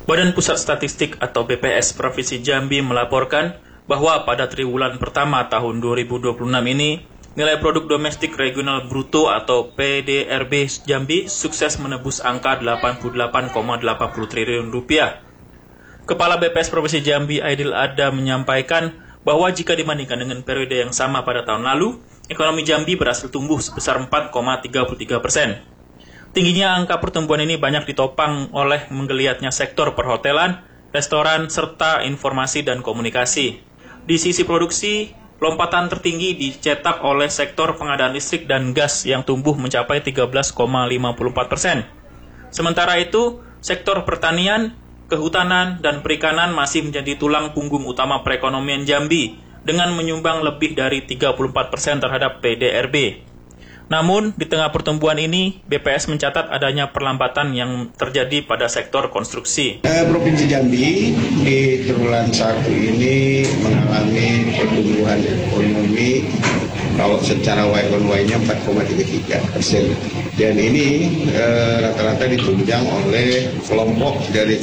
Badan Pusat Statistik atau BPS Provinsi Jambi melaporkan bahwa pada triwulan pertama tahun 2026 ini, nilai produk domestik regional bruto atau PDRB Jambi sukses menembus angka 88,80 triliun rupiah. Kepala BPS Provinsi Jambi Aidil Adha menyampaikan bahwa jika dibandingkan dengan periode yang sama pada tahun lalu, ekonomi Jambi berhasil tumbuh sebesar 4,33%. Tingginya angka pertumbuhan ini banyak ditopang oleh menggeliatnya sektor perhotelan, restoran, serta informasi dan komunikasi. Di sisi produksi, lompatan tertinggi dicetak oleh sektor pengadaan listrik dan gas yang tumbuh mencapai 13,54%. Sementara itu, sektor pertanian, kehutanan, dan perikanan masih menjadi tulang punggung utama perekonomian Jambi dengan menyumbang lebih dari 34% terhadap PDRB. Namun, di tengah pertumbuhan ini, BPS mencatat adanya perlambatan yang terjadi pada sektor konstruksi. Provinsi Jambi di triwulan 1 ini mengalami pertumbuhan ekonomi kalau secara Y-on-Y-nya 4,33%. Dan ini rata-rata ditunjang oleh kelompok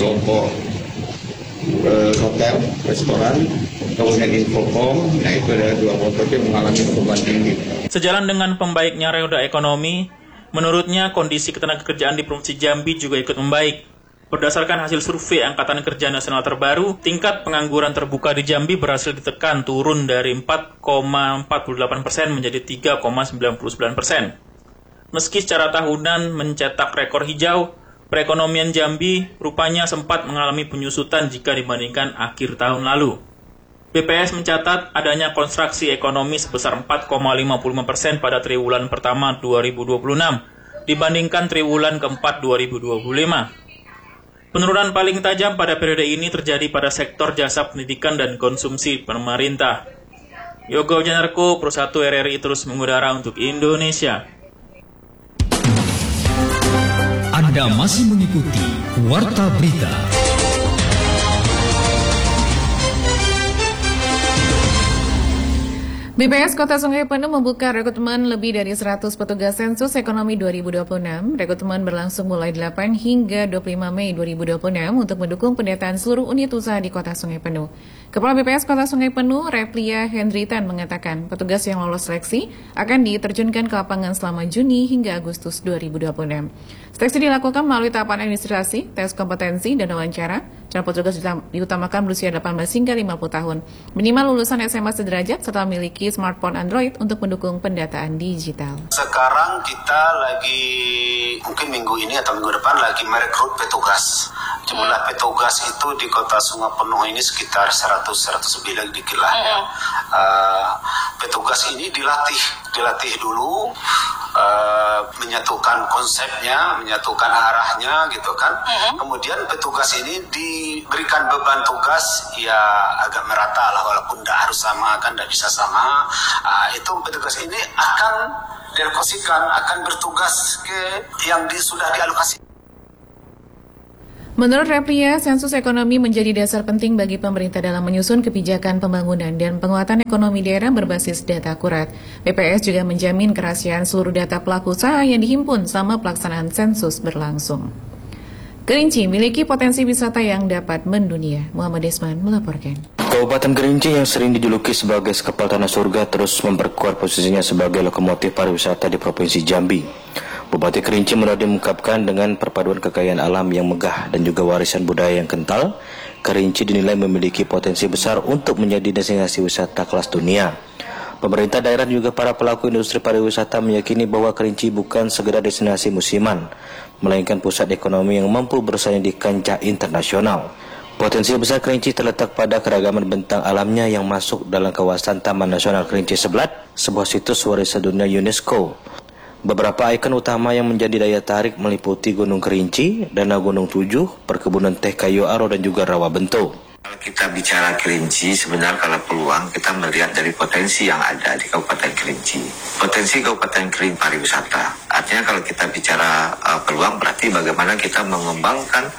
hotel, restoran, kemudian Infocom. Nah, itu ada 2 kelompok yang mengalami pertumbuhan tinggi. Sejalan dengan pembaiknya roda ekonomi, menurutnya kondisi ketenagakerjaan di Provinsi Jambi juga ikut membaik. Berdasarkan hasil survei Angkatan Kerja Nasional terbaru, tingkat pengangguran terbuka di Jambi berhasil ditekan turun dari 4,48% menjadi 3,99%. Meski secara tahunan mencetak rekor hijau, perekonomian Jambi rupanya sempat mengalami penyusutan jika dibandingkan akhir tahun lalu. BPS mencatat adanya kontraksi ekonomi sebesar 4,55% pada triwulan pertama 2026 dibandingkan triwulan keempat 2025. Penurunan paling tajam pada periode ini terjadi pada sektor jasa pendidikan dan konsumsi pemerintah. Yogo Janarko, Pro 1 RRI terus mengudara untuk Indonesia. Anda masih mengikuti Warta Berita. BPS Kota Sungai Penuh membuka rekrutmen lebih dari 100 petugas sensus ekonomi 2026. Rekrutmen berlangsung mulai 8 hingga 25 Mei 2026 untuk mendukung pendataan seluruh unit usaha di Kota Sungai Penuh. Kepala BPS Kota Sungai Penuh, Replia Hendritan, mengatakan petugas yang lolos seleksi akan diterjunkan ke lapangan selama Juni hingga Agustus 2026. Seleksi dilakukan melalui tahapan administrasi, tes kompetensi, dan wawancara. Calon petugas diutamakan berusia 18 hingga 50 tahun. Minimal lulusan SMA sederajat serta memiliki smartphone Android untuk mendukung pendataan digital. Sekarang kita lagi, mungkin minggu ini atau minggu depan lagi merekrut petugas. Jumlah petugas itu di Kota Sungai Penuh ini sekitar 100-109 dikit lah ya. Petugas ini dilatih dulu, menyatukan konsepnya, menyatukan arahnya gitu kan. Kemudian petugas ini diberikan beban tugas ya agak merata lah, walaupun tidak harus sama, kan tidak bisa sama. Itu petugas ini akan dialokasikan, akan bertugas ke yang sudah dialokasi. Menurut Replia, sensus ekonomi menjadi dasar penting bagi pemerintah dalam menyusun kebijakan pembangunan dan penguatan ekonomi daerah berbasis data akurat. BPS juga menjamin kerahasiaan seluruh data pelaku usaha yang dihimpun selama pelaksanaan sensus berlangsung. Kerinci memiliki potensi wisata yang dapat mendunia. Muhammad Desman melaporkan. Kabupaten Kerinci yang sering dijuluki sebagai sekepal tanah surga terus memperkuat posisinya sebagai lokomotif pariwisata di Provinsi Jambi. Bupati Kerinci Munardi mengungkapkan dengan perpaduan kekayaan alam yang megah dan juga warisan budaya yang kental, Kerinci dinilai memiliki potensi besar untuk menjadi destinasi wisata kelas dunia. Pemerintah daerah dan juga para pelaku industri pariwisata meyakini bahwa Kerinci bukan sekedar destinasi musiman, melainkan pusat ekonomi yang mampu bersaing di kancah internasional. Potensi besar Kerinci terletak pada keragaman bentang alamnya yang masuk dalam kawasan Taman Nasional Kerinci Seblat, sebuah situs warisan dunia UNESCO. Beberapa ikon utama yang menjadi daya tarik meliputi Gunung Kerinci, Danau Gunung Tujuh, perkebunan teh Kayu Aro, dan juga Rawa Bento. Kalau kita bicara Kerinci, sebenarnya kalau peluang kita melihat dari potensi yang ada di Kabupaten Kerinci. Potensi Kabupaten Kerinci pariwisata. Artinya kalau kita bicara peluang, berarti bagaimana kita mengembangkan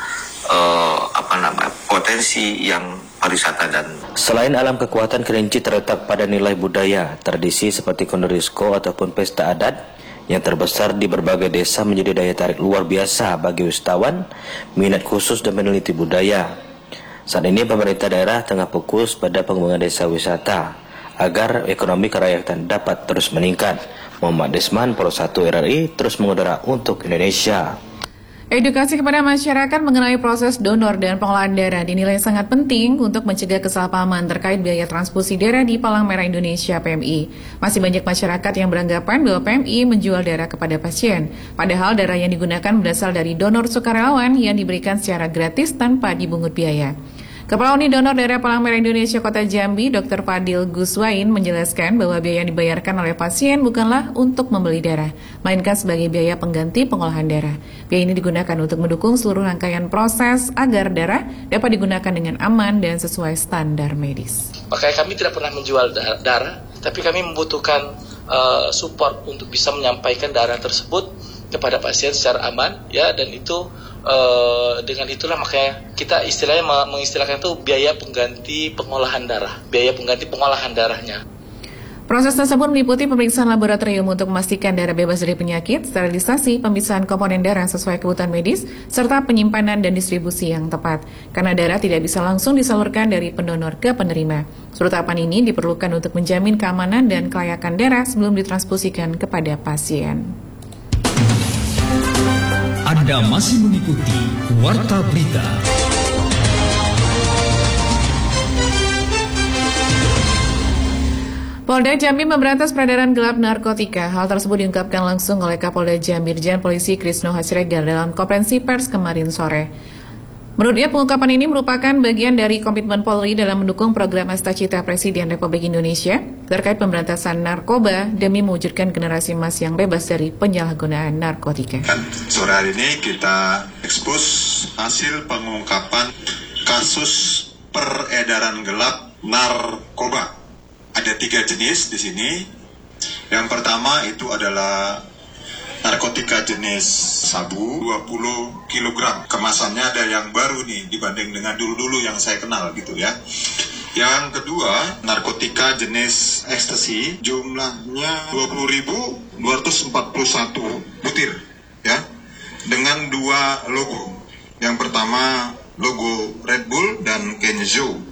potensi yang pariwisata. Dan selain alam, kekuatan Kerinci terletak pada nilai budaya, tradisi seperti Kondorisco ataupun pesta adat yang terbesar di berbagai desa menjadi daya tarik luar biasa bagi wisatawan, minat khusus dan peneliti budaya. Saat ini pemerintah daerah tengah fokus pada pengembangan desa wisata agar ekonomi kerakyatan dapat terus meningkat. Muhammad Desman, Pro 1 RRI, terus mengudara untuk Indonesia. Edukasi kepada masyarakat mengenai proses donor dan pengolahan darah dinilai sangat penting untuk mencegah kesalahpahaman terkait biaya transfusi darah di Palang Merah Indonesia (PMI). Masih banyak masyarakat yang beranggapan bahwa PMI menjual darah kepada pasien, padahal darah yang digunakan berasal dari donor sukarelawan yang diberikan secara gratis tanpa dibungut biaya. Kepala Unit Donor Darah Palang Merah Indonesia Kota Jambi, Dr. Fadil Guswain, menjelaskan bahwa biaya yang dibayarkan oleh pasien bukanlah untuk membeli darah, melainkan sebagai biaya pengganti pengolahan darah. Biaya ini digunakan untuk mendukung seluruh rangkaian proses agar darah dapat digunakan dengan aman dan sesuai standar medis. Makanya kami tidak pernah menjual darah, tapi kami membutuhkan support untuk bisa menyampaikan darah tersebut kepada pasien secara aman, ya, dan itu dengan itulah makanya kita istilahnya mengistilahkan itu biaya pengganti pengolahan darah, biaya pengganti pengolahan darahnya. Proses tersebut meliputi pemeriksaan laboratorium untuk memastikan darah bebas dari penyakit, sterilisasi, pemisahan komponen darah sesuai kebutuhan medis, serta penyimpanan dan distribusi yang tepat. Karena darah tidak bisa langsung disalurkan dari pendonor ke penerima. Surat tahapan ini diperlukan untuk menjamin keamanan dan kelayakan darah sebelum ditransfusikan kepada pasien. Anda masih mengikuti Warta Berita. Polda Jambi memberantas peredaran gelap narkotika. Hal tersebut diungkapkan langsung oleh Kapolda Jambi Irjen Polisi Krisno Hasiregar dalam konferensi pers kemarin sore. Menurutnya, pengungkapan ini merupakan bagian dari komitmen Polri dalam mendukung program Cita-Cita Presiden Republik Indonesia terkait pemberantasan narkoba demi mewujudkan generasi emas yang bebas dari penyalahgunaan narkotika. Sore hari ini kita ekspos hasil pengungkapan kasus peredaran gelap narkoba. Ada 3 jenis di sini. Yang pertama itu adalah narkotika jenis sabu 20 kg. Kemasannya ada yang baru nih dibanding dengan dulu-dulu yang saya kenal gitu ya. Yang kedua, narkotika jenis ekstasi, jumlahnya 20.241 butir ya. Dengan 2 logo. Yang pertama logo Red Bull dan Kenzo.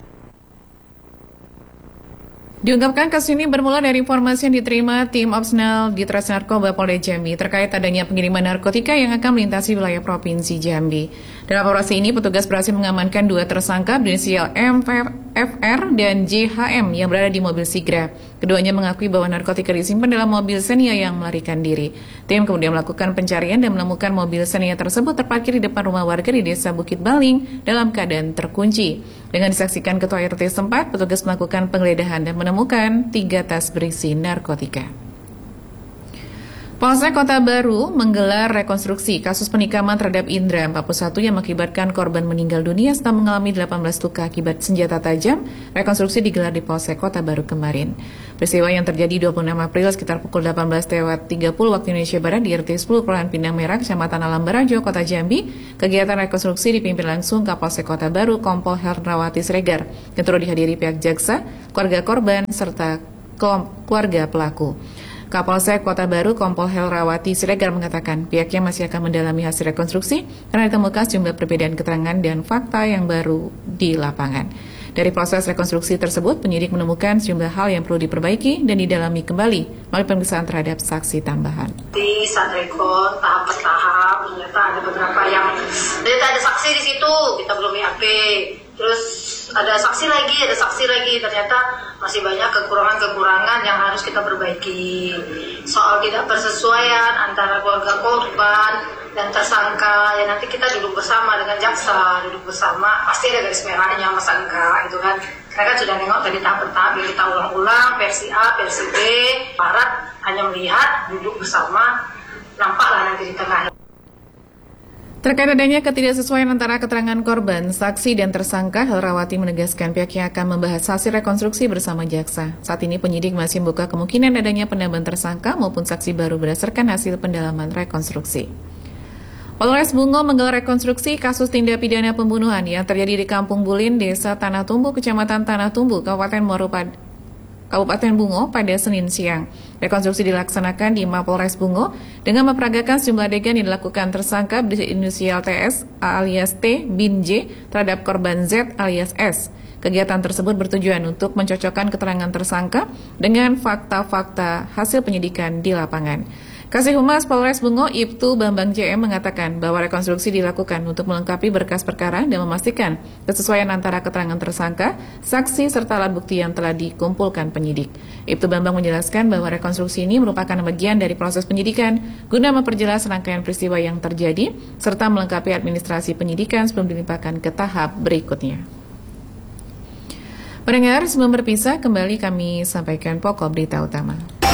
Diungkapkan kasus ini bermula dari informasi yang diterima tim Opsnal di Ditres Narkoba Polda Jambi terkait adanya pengiriman narkotika yang akan melintasi wilayah Provinsi Jambi. Dalam operasi ini, petugas berhasil mengamankan 2 tersangka berinisial MFR dan JHM yang berada di mobil Sigra. Keduanya mengakui bahwa narkotika disimpan dalam mobil Xenia yang melarikan diri. Tim kemudian melakukan pencarian dan menemukan mobil Xenia tersebut terparkir di depan rumah warga di Desa Bukit Baling dalam keadaan terkunci. Dengan disaksikan Ketua RT setempat, petugas melakukan penggeledahan dan menemukan 3 tas berisi narkotika. Polsek Kota Baru menggelar rekonstruksi kasus penikaman terhadap Indra, 41 yang mengakibatkan korban meninggal dunia serta mengalami 18 luka akibat senjata tajam. Rekonstruksi digelar di Polsek Kota Baru kemarin. Peristiwa yang terjadi 26 April sekitar pukul 18.30 waktu Indonesia Barat di RT 10 Kelurahan Pindang Merah, Kecamatan Alam Barajo, Kota Jambi. Kegiatan rekonstruksi dipimpin langsung Kapolsek Kota Baru, Kompol Hernawati Siregar, yang turut dihadiri pihak jaksa, keluarga korban, serta keluarga pelaku. Kapolsek Kota Baru Kompol Helrawati Siregar mengatakan pihaknya masih akan mendalami hasil rekonstruksi karena ditemukan sejumlah perbedaan keterangan dan fakta yang baru di lapangan. Dari proses rekonstruksi tersebut, penyidik menemukan sejumlah hal yang perlu diperbaiki dan didalami kembali melalui pemeriksaan terhadap saksi tambahan. Di saat rekon tahap per tahap ternyata ada beberapa yang ternyata ada saksi di situ kita belum BAP. Terus ada saksi lagi, ternyata masih banyak kekurangan-kekurangan yang harus kita perbaiki. Soal tidak persesuaian antara keluarga korban dan tersangka, ya nanti kita duduk bersama dengan jaksa, pasti ada garis merahnya, masa enggak gitu kan. Saya kan sudah nengok tadi tahap per tahap, kita ulang-ulang, versi A, versi B, Barat hanya melihat, duduk bersama, nampaklah nanti di tengah. Terkait adanya ketidaksesuaian antara keterangan korban, saksi dan tersangka, Helrawati menegaskan pihaknya akan membahas hasil rekonstruksi bersama jaksa. Saat ini penyidik masih membuka kemungkinan adanya penambahan tersangka maupun saksi baru berdasarkan hasil pendalaman rekonstruksi. Polres Bungo menggelar rekonstruksi kasus tindak pidana pembunuhan yang terjadi di Kampung Bulin, Desa Tanah Tumbu, Kecamatan Tanah Tumbu, Kabupaten Kabupaten Bungo pada Senin siang. Rekonstruksi dilaksanakan di Mapolres Bungo dengan memperagakan sejumlah adegan yang dilakukan tersangka berinisial TS alias T bin J terhadap korban Z alias S. Kegiatan tersebut bertujuan untuk mencocokkan keterangan tersangka dengan fakta-fakta hasil penyidikan di lapangan. Kasih Humas Polres Bungo Ibtu Bambang JM mengatakan bahwa rekonstruksi dilakukan untuk melengkapi berkas perkara dan memastikan kesesuaian antara keterangan tersangka, saksi, serta alat bukti yang telah dikumpulkan penyidik. Ibtu Bambang menjelaskan bahwa rekonstruksi ini merupakan bagian dari proses penyidikan guna memperjelas rangkaian peristiwa yang terjadi serta melengkapi administrasi penyidikan sebelum dilimpahkan ke tahap berikutnya. Pendengar, sebelum berpisah, kembali kami sampaikan pokok berita utama.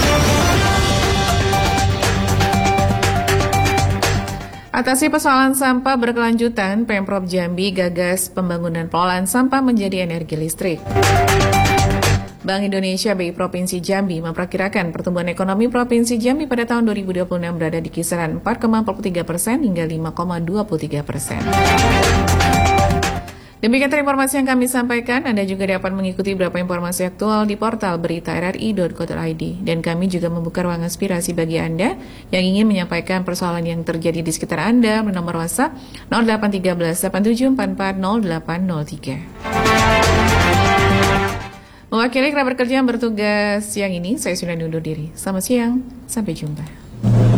Atasi persoalan sampah berkelanjutan, Pemprov Jambi gagas pembangunan pengolahan sampah menjadi energi listrik. Bank Indonesia BI Provinsi Jambi memperkirakan pertumbuhan ekonomi Provinsi Jambi pada tahun 2026 berada di kisaran 4,43% hingga 5,23%. Demikian informasi yang kami sampaikan. Anda juga dapat mengikuti beberapa informasi aktual di portal berita rri.co.id. Dan kami juga membuka ruang aspirasi bagi Anda yang ingin menyampaikan persoalan yang terjadi di sekitar Anda melalui nomor WhatsApp 0813 8744 0803. Mewakili kerabat kerja yang bertugas siang ini, saya sudah undur diri. Selamat siang, sampai jumpa.